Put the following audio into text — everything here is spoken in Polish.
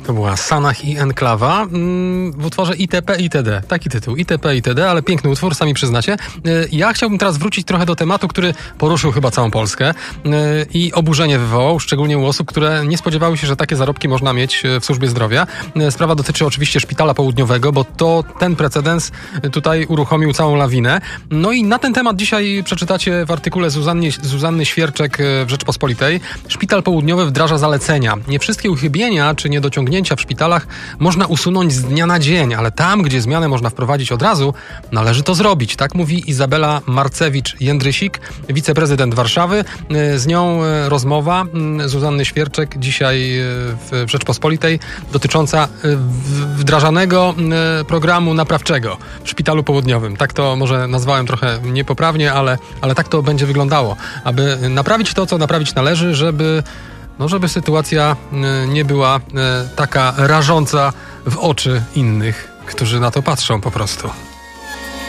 To była Sanach i Enklawa w utworze ITP ITD. Taki tytuł, ITP ITD, ale piękny utwór, sami przyznacie. Ja chciałbym teraz wrócić trochę do tematu, który poruszył chyba całą Polskę i oburzenie wywołał, szczególnie u osób, które nie spodziewały się, że takie zarobki można mieć w służbie zdrowia. Sprawa dotyczy oczywiście Szpitala Południowego, bo to ten precedens tutaj uruchomił całą lawinę. No i na ten temat dzisiaj przeczytacie w artykule Zuzanny Świerczek w Rzeczpospolitej. Szpital Południowy wdraża zalecenia. Nie wszystkie uchybienia czy niedociągnięcia w szpitalach można usunąć z dnia na dzień, ale tam, gdzie zmianę można wprowadzić od razu, należy to zrobić. Tak mówi Izabela Marcewicz-Jędrysik, wiceprezydent Warszawy. Z nią rozmowa Zuzanny Świerczek dzisiaj w Rzeczpospolitej dotycząca wdrażanego programu naprawczego w Szpitalu Południowym. Tak to może nazwałem trochę niepoprawnie, ale tak to będzie wyglądało. Aby naprawić to, co naprawić należy, żeby sytuacja nie była taka rażąca w oczy innych, którzy na to patrzą po prostu.